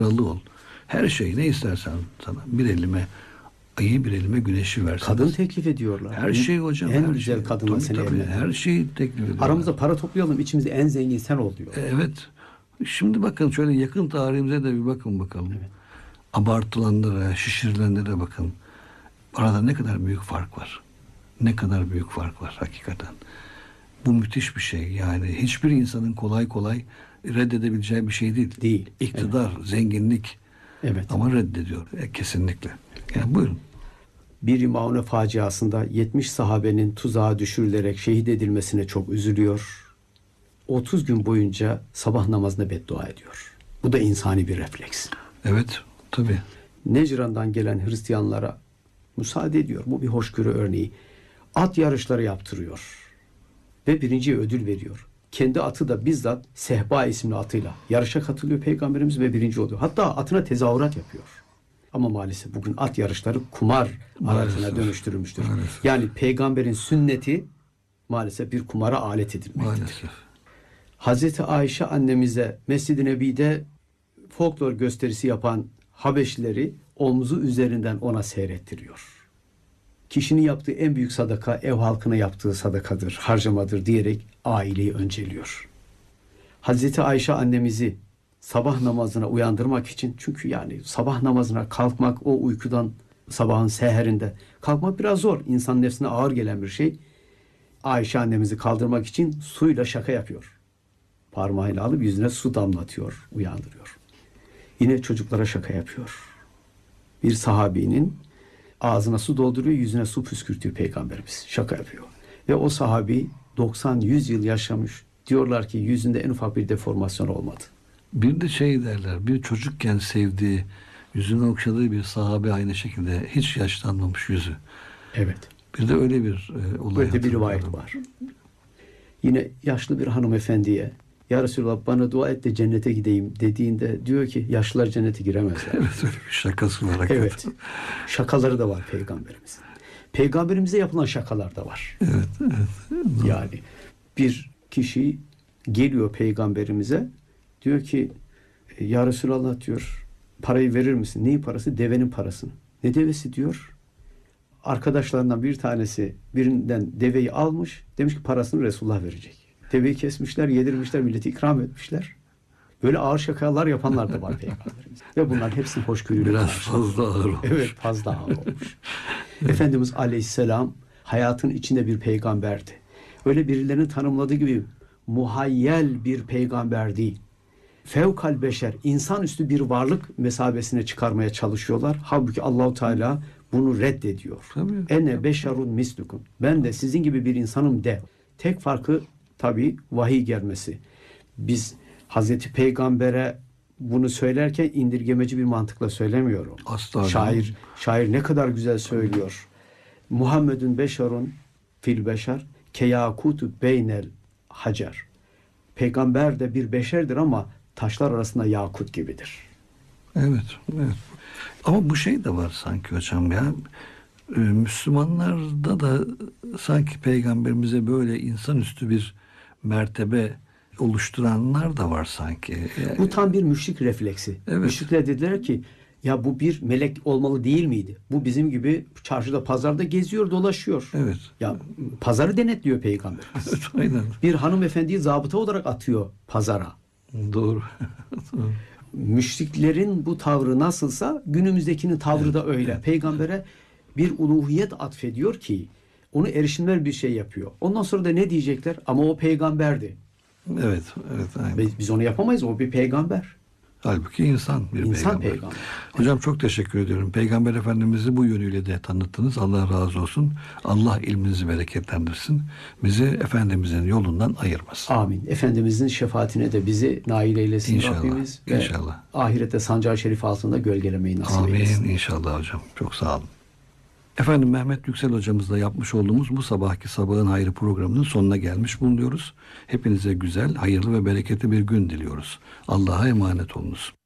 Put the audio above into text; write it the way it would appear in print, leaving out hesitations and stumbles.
kralı ol. Her şey ne istersen sana. Bir elime ayı, bir elime güneşi versin. Kadın teklif ediyorlar. Her şey hocam. En her güzel şey. kadınla seni evlendir. Her şeyi teklif ediyorlar. Aramızda para toplayalım, içimizde en zengin sen ol diyor. Evet. Şimdi bakın şöyle yakın tarihimize de bir bakın bakalım. Evet. Abartılanlara, şişirilenlere bakın. Arada ne kadar büyük fark var. Ne kadar büyük fark var hakikaten. Bu müthiş bir şey. Yani hiçbir insanın kolay kolay reddedebileceği bir şey değil. Değil. İktidar, zenginlik. Evet. Ama reddediyor. Kesinlikle. Yani buyurun. Bir Maune faciasında 70 sahabenin tuzağa düşürülerek şehit edilmesine çok üzülüyor. 30 gün boyunca sabah namazına beddua ediyor. Bu da insani bir refleks. Evet, tabii. Necran'dan gelen Hristiyanlara müsaade ediyor. Bu bir hoşgörü örneği. At yarışları yaptırıyor. Ve birinciye ödül veriyor. Kendi atı da bizzat Sehba isimli atıyla yarışa katılıyor Peygamberimiz ve birinci oluyor. Hatta atına tezahürat yapıyor. Ama maalesef bugün at yarışları kumar aletine dönüştürülmüştür. Maalesef. Yani peygamberin sünneti maalesef bir kumara alet edilmektedir. Maalesef. Hazreti Ayşe annemize Mescid-i Nebi'de folklor gösterisi yapan Habeşlileri omzu üzerinden ona seyrettiriyor. Kişinin yaptığı en büyük sadaka ev halkına yaptığı sadakadır, harcamadır diyerek aileyi önceliyor. Hazreti Ayşe annemizi sabah namazına uyandırmak için, çünkü yani sabah namazına kalkmak, o uykudan sabahın seherinde kalkmak biraz zor. İnsan nefsine ağır gelen bir şey. Ayşe annemizi kaldırmak için suyla şaka yapıyor. Parmağıyla alıp yüzüne su damlatıyor, uyandırıyor. Yine çocuklara şaka yapıyor. Bir sahabinin ağzına su dolduruyor, yüzüne su püskürtüyor Peygamberimiz. Şaka yapıyor. Ve o sahabi 90-100 yıl yaşamış. Diyorlar ki yüzünde en ufak bir deformasyon olmadı. Bir de şey derler, bir çocukken sevdiği, yüzünü okşadığı bir sahabe aynı şekilde hiç yaşlanmamış yüzü. Evet. Bir de öyle bir olay. Böyle bir rivayet var. Yine yaşlı bir hanımefendiye, ya Resulallah bana dua et de cennete gideyim dediğinde diyor ki yaşlılar cennete giremezler. Evet, öyle bir şakası var hakikaten. Evet. Şakaları da var Peygamberimizin. Peygamberimize yapılan şakalar da var. Evet, evet. Yani bir kişi geliyor Peygamberimize, diyor ki ya Resulallah diyor, parayı verir misin? Neyin parası? Devenin parasını. Ne devesi diyor? Arkadaşlarından bir tanesi birinden deveyi almış, demiş ki parasını Resulullah verecek. Deveyi kesmişler, yedirmişler, milleti ikram etmişler. Böyle ağır şakalar yapanlar da var Peygamberimiz. Ve bunların hepsini hoşgörüyle Biraz karşılıyor. fazla ağır olmuş. Evet, fazla ağır olmuş. Efendimiz Aleyhisselam hayatın içinde bir peygamberdi. Öyle birilerinin tanımladığı gibi muhayyel bir peygamber değil. Fevkal beşer, insanüstü bir varlık mesabesine çıkarmaya çalışıyorlar. Halbuki Allahu Teala bunu reddediyor. Tabii. Ene beşerun mislukum. Ben de sizin gibi bir insanım de. Tek farkı tabii vahiy gelmesi. Biz Hazreti Peygamber'e bunu söylerken indirgemeci bir mantıkla söylemiyorum. Asla. Şair ne kadar güzel söylüyor. Muhammedun beşerun fil beşer keyakutu beynel hacer. Peygamber de bir beşerdir ama taşlar arasında yakut gibidir. Evet, evet. Ama bu şey de var sanki hocam ya. Müslümanlarda da sanki peygamberimize böyle insanüstü bir mertebe oluşturanlar da var sanki. Yani, bu tam bir müşrik refleksi. Evet. Müşrikler dediler ki ya bu bir melek olmalı değil miydi? Bu bizim gibi çarşıda pazarda geziyor dolaşıyor. evet. Ya pazarı denetliyor Peygamberimiz. Evet, aynen. Bir hanımefendiyi zabıta olarak atıyor pazara. Doğru. Müşriklerin bu tavrı nasılsa günümüzdekinin tavrı da öyle. Evet. Peygambere bir uluhiyet atfediyor ki onu erişilmez bir şey yapıyor. Ondan sonra da ne diyecekler? Ama o peygamberdi. Evet, evet, aynen. Biz onu yapamayız. O bir peygamber. Halbuki insan bir İnsan peygamber. peygamber. Hocam çok teşekkür ediyorum. Peygamber Efendimiz'i bu yönüyle de tanıttınız. Allah razı olsun. Allah ilminizi bereketlendirsin. Bizi Efendimizin yolundan ayırmasın. Amin. Efendimizin şefaatine de bizi nail eylesin İnşallah, Rabbimiz. inşallah. Ve ahirette sancağı şerif altında gölgelemeyi nasip Amin eylesin. inşallah hocam. Çok sağ olun. Efendim Mehmet Yüksel hocamızla yapmış olduğumuz bu sabahki Sabahın Hayrı programının sonuna gelmiş bulunuyoruz. Hepinize güzel, hayırlı ve bereketli bir gün diliyoruz. Allah'a emanet olunuz.